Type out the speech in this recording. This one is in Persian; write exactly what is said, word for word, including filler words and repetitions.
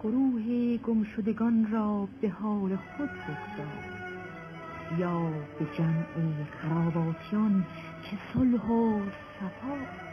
گروه گمشدگان را به حال خود بگذار، یا به جمع خراباتیان که صلح و صفا